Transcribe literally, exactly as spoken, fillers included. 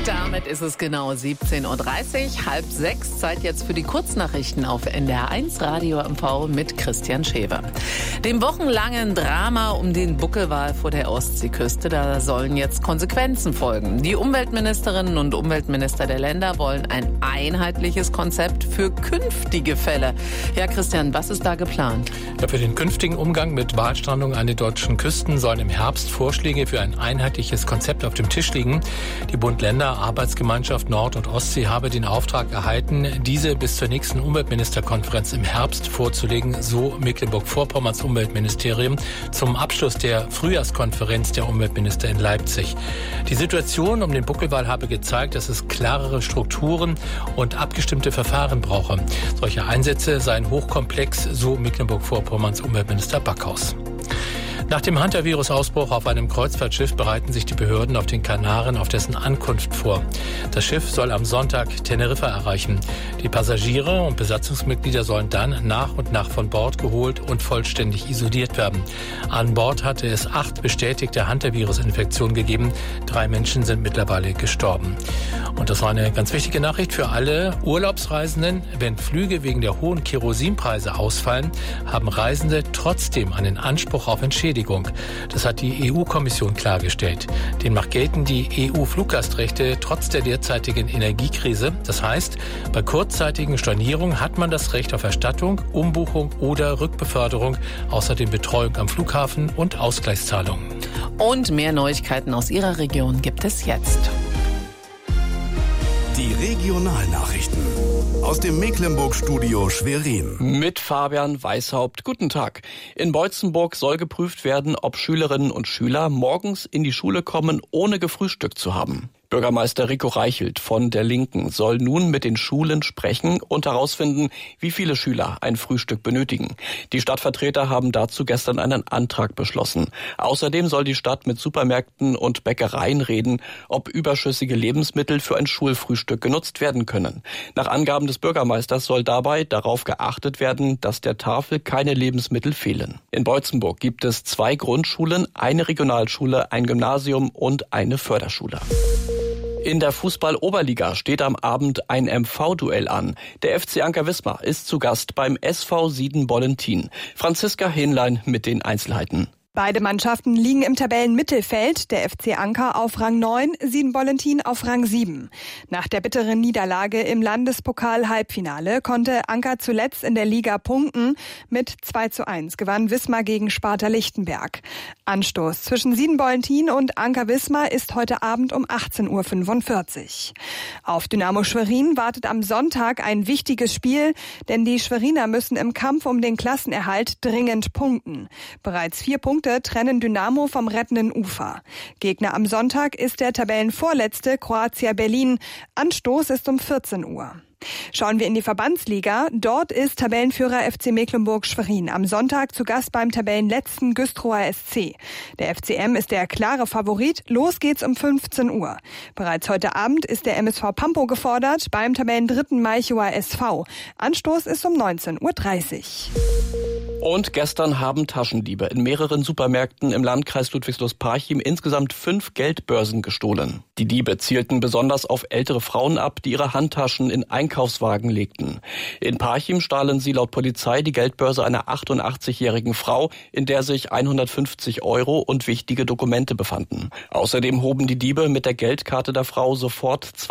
Damit ist es genau siebzehn Uhr dreißig, halb sechs. Zeit jetzt für die Kurznachrichten auf N D R eins Radio M V mit Christian Schewe. Dem wochenlangen Drama um den Buckelwal vor der Ostseeküste, da sollen jetzt Konsequenzen folgen. Die Umweltministerinnen und Umweltminister der Länder wollen ein einheitliches Konzept für künftige Fälle. Ja, Christian, was ist da geplant? Ja, für den künftigen Umgang mit Walstrandungen an den deutschen Küsten sollen im Herbst Vorschläge für ein einheitliches Konzept auf dem Tisch liegen. Die Bund-Länder Arbeitsgemeinschaft Nord- und Ostsee habe den Auftrag erhalten, diese bis zur nächsten Umweltministerkonferenz im Herbst vorzulegen, so Mecklenburg-Vorpommerns Umweltministerium zum Abschluss der Frühjahrskonferenz der Umweltminister in Leipzig. Die Situation um den Buckelwal habe gezeigt, dass es klarere Strukturen und abgestimmte Verfahren brauche. Solche Einsätze seien hochkomplex, so Mecklenburg-Vorpommerns Umweltminister Backhaus. Nach dem Hantavirus-Ausbruch auf einem Kreuzfahrtschiff bereiten sich die Behörden auf den Kanaren auf dessen Ankunft vor. Das Schiff soll am Sonntag Teneriffa erreichen. Die Passagiere und Besatzungsmitglieder sollen dann nach und nach von Bord geholt und vollständig isoliert werden. An Bord hatte es acht bestätigte Hantavirus-Infektionen gegeben. Drei Menschen sind mittlerweile gestorben. Und das war eine ganz wichtige Nachricht für alle Urlaubsreisenden. Wenn Flüge wegen der hohen Kerosinpreise ausfallen, haben Reisende trotzdem einen Anspruch auf Entschädigung. Das hat die E U-Kommission klargestellt. Demnach gelten die E U-Fluggastrechte trotz der derzeitigen Energiekrise. Das heißt, bei kurzzeitigen Stornierungen hat man das Recht auf Erstattung, Umbuchung oder Rückbeförderung, außerdem Betreuung am Flughafen und Ausgleichszahlungen. Und mehr Neuigkeiten aus Ihrer Region gibt es jetzt. Die Regionalnachrichten aus dem Mecklenburg-Studio Schwerin. Mit Fabian Weishaupt. Guten Tag. In Beutzenburg soll geprüft werden, ob Schülerinnen und Schüler morgens in die Schule kommen, ohne gefrühstückt zu haben. Bürgermeister Rico Reichelt von der Linken soll nun mit den Schulen sprechen und herausfinden, wie viele Schüler ein Frühstück benötigen. Die Stadtvertreter haben dazu gestern einen Antrag beschlossen. Außerdem soll die Stadt mit Supermärkten und Bäckereien reden, ob überschüssige Lebensmittel für ein Schulfrühstück genutzt werden können. Nach Angaben des Bürgermeisters soll dabei darauf geachtet werden, dass der Tafel keine Lebensmittel fehlen. In Beutzenburg gibt es zwei Grundschulen, eine Regionalschule, ein Gymnasium und eine Förderschule. In der Fußball-Oberliga steht am Abend ein M V-Duell an. Der F C Anker Wismar ist zu Gast beim S V Sieden-Bollentin. Franziska Hähnlein mit den Einzelheiten. Beide Mannschaften liegen im Tabellenmittelfeld, der F C Anker auf Rang neun, Sieden-Bollentin auf Rang sieben. Nach der bitteren Niederlage im Landespokal-Halbfinale konnte Anker zuletzt in der Liga punkten. Mit zwei zu eins gewann Wismar gegen Sparta Lichtenberg. Anstoß zwischen Sieden-Bollentin und Anker Wismar ist heute Abend um achtzehn Uhr fünfundvierzig. Auf Dynamo Schwerin wartet am Sonntag ein wichtiges Spiel, denn die Schweriner müssen im Kampf um den Klassenerhalt dringend punkten. Bereits vier Punkte trennen Dynamo vom rettenden Ufer. Gegner am Sonntag ist der Tabellenvorletzte Croatia Berlin. Anstoß ist um vierzehn Uhr. Schauen wir in die Verbandsliga. Dort ist Tabellenführer F C Mecklenburg-Schwerin am Sonntag zu Gast beim Tabellenletzten Güstrower S C. Der F C M ist der klare Favorit. Los geht's um fünfzehn Uhr. Bereits heute Abend ist der M S V Pampo gefordert beim Tabellendritten Malchower S V. Anstoß ist um neunzehn Uhr dreißig. Und gestern haben Taschendiebe in mehreren Supermärkten im Landkreis Ludwigslust-Parchim insgesamt fünf Geldbörsen gestohlen. Die Diebe zielten besonders auf ältere Frauen ab, die ihre Handtaschen in Einkaufswagen legten. In Parchim stahlen sie laut Polizei die Geldbörse einer achtundachtzigjährigen Frau, in der sich hundertfünfzig Euro und wichtige Dokumente befanden. Außerdem hoben die Diebe mit der Geldkarte der Frau sofort zwei